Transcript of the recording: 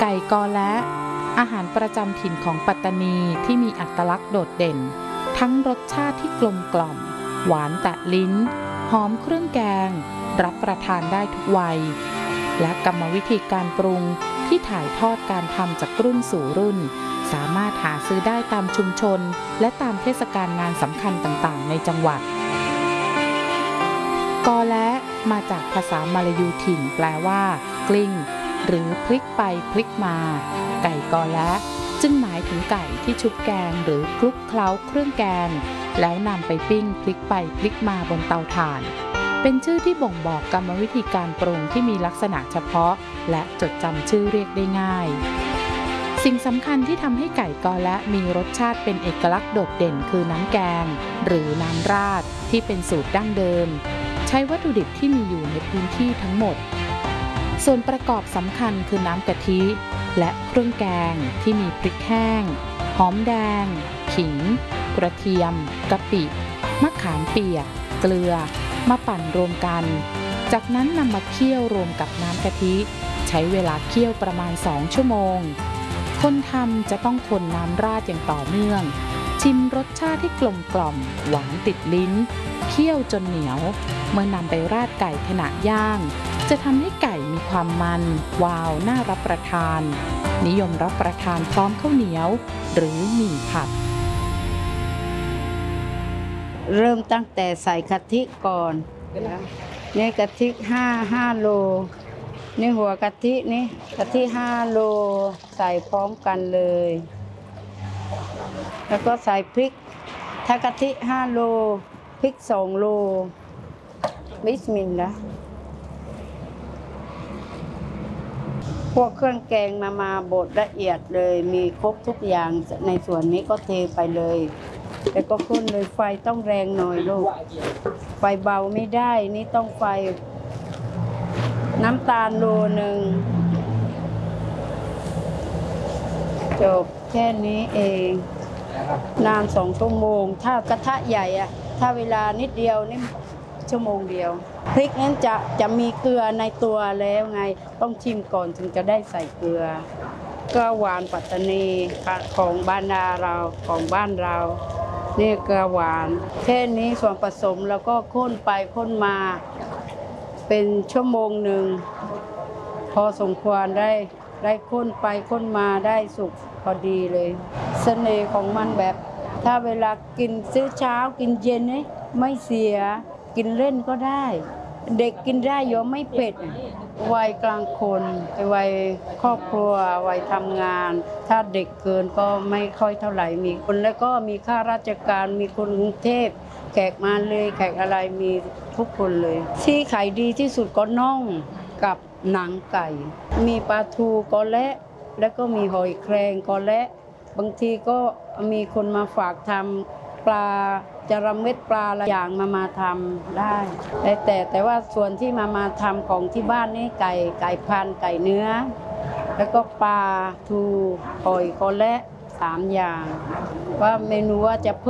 ไก่กอและอาหารประจำถิ่นของปัตตานีที่มีอัตลักษณ์โดดเด่นทั้งรสชาติที่กลมกล่อมหวานแตะลิ้นหอมเครื่องแกงรับประทานได้ทุกวัยและกรรมวิธีการปรุงที่ถ่ายทอดการทำจากรุ่นสู่รุ่นสามารถหาซื้อได้ตามชุมชนและตามเทศกาลงานสำคัญต่างๆในจังหวัดกอและมาจากภาษามลายูถิ่นแปลว่ากลิ้งหรือพลิกไปพลิกมาไก่กอและจึงหมายถึงไก่ที่ชุบแกงหรือคลุกเคล้าเครื่องแกงแล้วนำไปปิ้งพลิกไปพลิกมาบนเตาถ่านเป็นชื่อที่บ่งบอกกรรมวิธีการปรุงที่มีลักษณะเฉพาะและจดจำชื่อเรียกได้ง่ายสิ่งสำคัญที่ทำให้ไก่กอและมีรสชาติเป็นเอกลักษณ์โดดเด่นคือน้ำแกงหรือน้ำราดที่เป็นสูตรดั้งเดิมใช้วัตถุดิบที่มีอยู่ในพื้นที่ทั้งหมดส่วนประกอบสำคัญคือน้ำกะทิและเครื่องแกงที่มีพริกแห้งหอมแดงขิงกระเทียมกะปิมะขามเปียกเกลือมาปั่นรวมกันจากนั้นนำมาเคี่ยวรวมกับน้ำกะทิใช้เวลาเคี่ยวประมาณ2 ชั่วโมงคนทำจะต้องคนน้ำราดอย่างต่อเนื่องชิมรสชาติที่กลมกล่อมหวานติดลิ้นเคี่ยวจนเหนียวเมื่อนำไปราดไก่ขณะย่างจะทำให้ไก่มีความมันวาวน่ารับประทานนิยมรับประทานพร้อมข้าวเหนียวหรือหมี่ผัดเริ่มตั้งแต่ใส่กะทิก่อนนี่กะทิ5 โลนี่หัวกะทินี่กะทิ5 โลใส่พร้อมกันเลยแล้วก็ใส่พริกถ้ากะทิ5 โลพริก2 โลบิสมิลลาห์พวกเครื่องแกงมาบดละเอียดเลยมีครบทุกอย่างในส่วนนี้ก็เทไปเลยแล้วก็คนเลยไฟต้องแรงหน่อยลูกไฟเบาไม่ได้นี่ต้องไฟน้ำตาลโลนึงจบแค่นี้เองนาน2 ชั่วโมงถ้ากระทะใหญ่อะถ้าเวลานิดเดียวนี่ชั่วโมงเดียวพริกนั้นจะมีเกลือในตัวแล้วไงต้องชิมก่อนถึงจะได้ใส่เกลือเกลือหวานปัตตานีของบ้านเรานี่เกลือหวานแค่นี้ส่วนผสมแล้วก็ข้นไปข้นมาเป็นชั่วโมงหนึ่งพอสมควรได้ข้นไปข้นมาได้สุกพอดีเลยเสน่ห์ของมันแบบถ้าเวลากินซื้อเช้ากินเย็นนี่ไม่เสียกินเล่นก็ได้เด็กกินได้โยมไม่เผ็ดวัยกลางคนวัยครอบครัววัยทำงานถ้าเด็กเกินก็ไม่ค่อยเท่าไหร่มีคนแล้วก็มีข้าราชการมีคนกรุงเทพแขกมาเลยแขกอะไรมีทุกคนเลยที่ขายดีที่สุดก็น่องกับหนังไก่มีปลาทูก็แล้วก็มีหอยแครงก็บางทีก็มีคนมาฝากทำปลาจระเม็ดปลาอะไรอย่างมาทำได้แต่ว่าส่วนที่มาทำของที่บ้านนี่ไก่พันไก่เนื้อแล้วก็ปลาทูหอยก็3 อย่างว่าเมนูว่าจะเพิ่ม